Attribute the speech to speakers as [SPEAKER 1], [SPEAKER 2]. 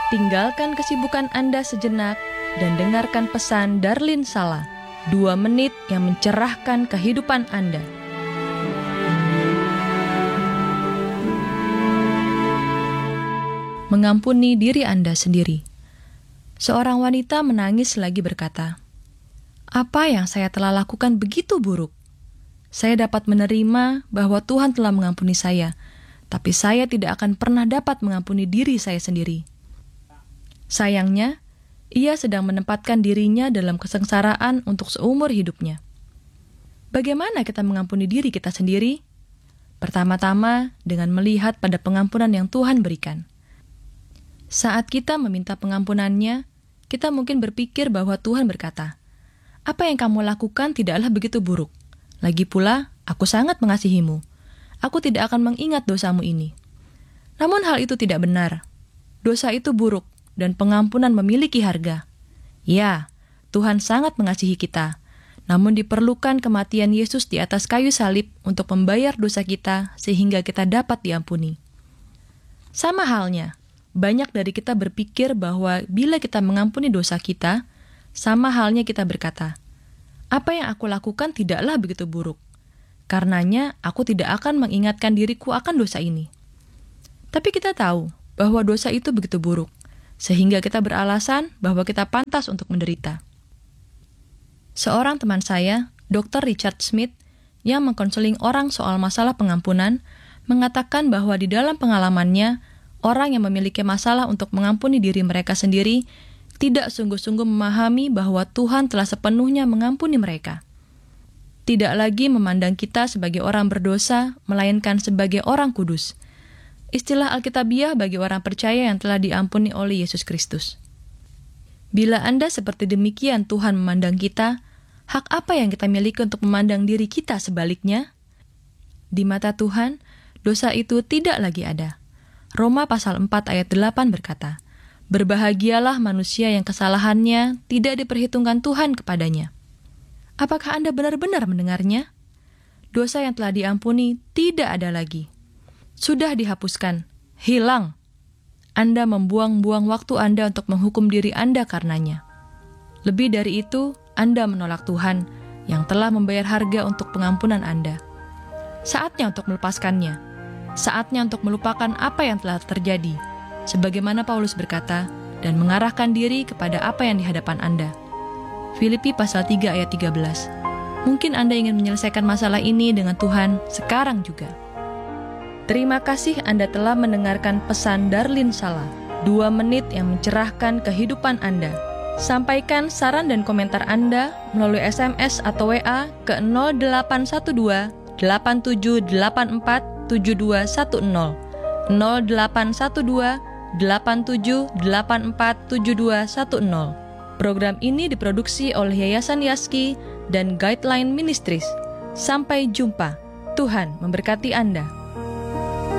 [SPEAKER 1] Tinggalkan kesibukan Anda sejenak dan dengarkan pesan Darlin Sala, 2 menit yang mencerahkan kehidupan Anda. Mengampuni diri Anda sendiri. Seorang wanita menangis lagi berkata, "Apa yang saya telah lakukan begitu buruk? Saya dapat menerima bahwa Tuhan telah mengampuni saya, tapi saya tidak akan pernah dapat mengampuni diri saya sendiri." Sayangnya, ia sedang menempatkan dirinya dalam kesengsaraan untuk seumur hidupnya. Bagaimana kita mengampuni diri kita sendiri? Pertama-tama, dengan melihat pada pengampunan yang Tuhan berikan. Saat kita meminta pengampunannya, kita mungkin berpikir bahwa Tuhan berkata, "Apa yang kamu lakukan tidaklah begitu buruk. Lagi pula, aku sangat mengasihimu. Aku tidak akan mengingat dosamu ini." Namun hal itu tidak benar. Dosa itu buruk, dan pengampunan memiliki harga. Ya, Tuhan sangat mengasihi kita, namun diperlukan kematian Yesus di atas kayu salib untuk membayar dosa kita sehingga kita dapat diampuni. Sama halnya, banyak dari kita berpikir bahwa bila kita mengampuni dosa kita, sama halnya kita berkata, "Apa yang aku lakukan tidaklah begitu buruk. Karenanya, aku tidak akan mengingatkan diriku akan dosa ini." Tapi kita tahu bahwa dosa itu begitu buruk, sehingga kita beralasan bahwa kita pantas untuk menderita. Seorang teman saya, Dr. Richard Smith, yang mengkonseling orang soal masalah pengampunan, mengatakan bahwa di dalam pengalamannya, orang yang memiliki masalah untuk mengampuni diri mereka sendiri tidak sungguh-sungguh memahami bahwa Tuhan telah sepenuhnya mengampuni mereka. Tidak lagi memandang kita sebagai orang berdosa, melainkan sebagai orang kudus. Istilah Alkitabiah bagi orang percaya yang telah diampuni oleh Yesus Kristus. Bila Anda seperti demikian Tuhan memandang kita, hak apa yang kita miliki untuk memandang diri kita sebaliknya? Di mata Tuhan, dosa itu tidak lagi ada. Roma pasal 4 ayat 8 berkata, "Berbahagialah manusia yang kesalahannya tidak diperhitungkan Tuhan kepadanya." Apakah Anda benar-benar mendengarnya? Dosa yang telah diampuni tidak ada lagi. Sudah dihapuskan, hilang. Anda membuang-buang waktu Anda untuk menghukum diri Anda karenanya. Lebih dari itu, Anda menolak Tuhan yang telah membayar harga untuk pengampunan Anda. Saatnya untuk melepaskannya. Saatnya untuk melupakan apa yang telah terjadi, sebagaimana Paulus berkata, dan mengarahkan diri kepada apa yang di hadapan Anda. Filipi pasal 3 ayat 13. Mungkin Anda ingin menyelesaikan masalah ini dengan Tuhan sekarang juga. Terima kasih Anda telah mendengarkan pesan Darlin Sala, 2 menit yang mencerahkan kehidupan Anda. Sampaikan saran dan komentar Anda melalui SMS atau WA ke 0812 8784 7210, 0812 8784 7210. Program ini diproduksi oleh Yayasan Yaski dan Guideline Ministries. Sampai jumpa. Tuhan memberkati Anda.